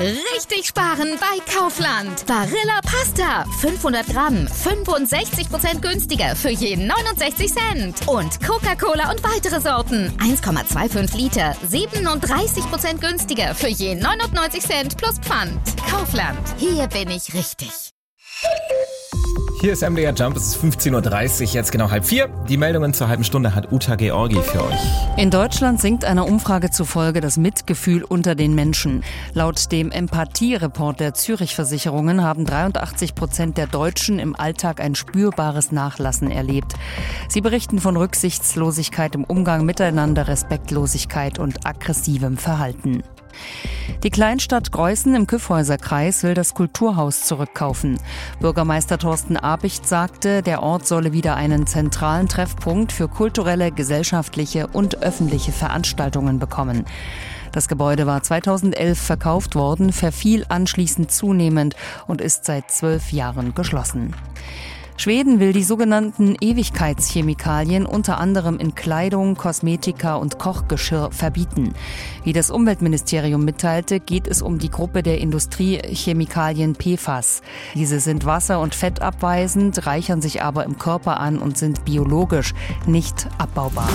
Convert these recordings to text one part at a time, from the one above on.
Richtig sparen bei Kaufland. Barilla Pasta, 500 Gramm, 65% günstiger für jeden 69 Cent. Und Coca-Cola und weitere Sorten, 1,25 Liter, 37% günstiger für jeden 99 Cent plus Pfand. Kaufland, hier bin ich richtig. Hier ist MDR Jump, es ist 15.30 Uhr, jetzt genau 3:30. Die Meldungen zur halben Stunde hat Uta Georgi für euch. In Deutschland sinkt einer Umfrage zufolge das Mitgefühl unter den Menschen. Laut dem Empathie-Report der Zürich-Versicherungen haben 83% der Deutschen im Alltag ein spürbares Nachlassen erlebt. Sie berichten von Rücksichtslosigkeit im Umgang miteinander, Respektlosigkeit und aggressivem Verhalten. Die Kleinstadt Greußen im Kyffhäuserkreis will das Kulturhaus zurückkaufen. Bürgermeister Thorsten Abicht sagte, der Ort solle wieder einen zentralen Treffpunkt für kulturelle, gesellschaftliche und öffentliche Veranstaltungen bekommen. Das Gebäude war 2011 verkauft worden, verfiel anschließend zunehmend und ist seit 12 Jahren geschlossen. Schweden will die sogenannten Ewigkeitschemikalien unter anderem in Kleidung, Kosmetika und Kochgeschirr verbieten. Wie das Umweltministerium mitteilte, geht es um die Gruppe der Industriechemikalien PFAS. Diese sind wasser- und fettabweisend, reichern sich aber im Körper an und sind biologisch nicht abbaubar.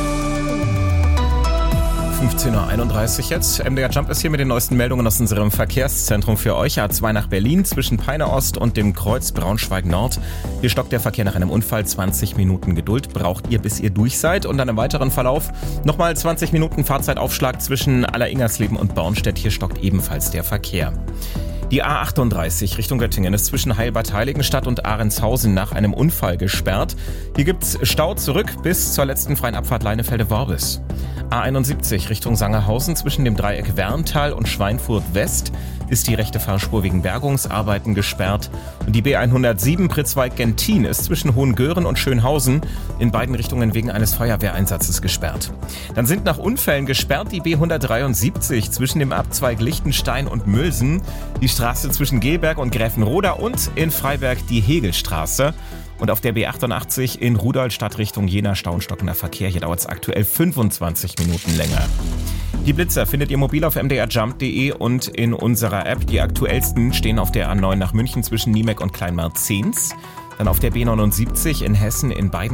15.31 Uhr jetzt. MDR Jump ist hier mit den neuesten Meldungen aus unserem Verkehrszentrum für euch. A2 nach Berlin zwischen Peine Ost und dem Kreuz Braunschweig Nord. Hier stockt der Verkehr nach einem Unfall. 20 Minuten Geduld braucht ihr, bis ihr durch seid. Und dann im weiteren Verlauf nochmal 20 Minuten Fahrzeitaufschlag zwischen Alleringersleben und Bornstedt. Hier stockt ebenfalls der Verkehr. Die A38 Richtung Göttingen ist zwischen Heilbad Heiligenstadt und Ahrenshausen nach einem Unfall gesperrt. Hier gibt's Stau zurück bis zur letzten freien Abfahrt Leinefelde-Worbis. A71 Richtung Sangerhausen zwischen dem Dreieck Werntal und Schweinfurt West ist die rechte Fahrspur wegen Bergungsarbeiten gesperrt. Und die B107 Pritzwalk-Gentin ist zwischen Hohengören und Schönhausen in beiden Richtungen wegen eines Feuerwehreinsatzes gesperrt. Dann sind nach Unfällen gesperrt die B173 zwischen dem Abzweig Lichtenstein und Mülsen, die Straße zwischen Gelberg und Gräfenroda und in Freiberg die Hegelstraße. Und auf der B88 in Rudolstadt Richtung Jena stauenstockender Verkehr. Hier dauert es aktuell 25 Minuten länger. Die Blitzer findet ihr mobil auf mdrjump.de und in unserer App. Die aktuellsten stehen auf der A9 nach München zwischen Niemek und Kleinmarzens. Dann auf der B79 in Hessen in beiden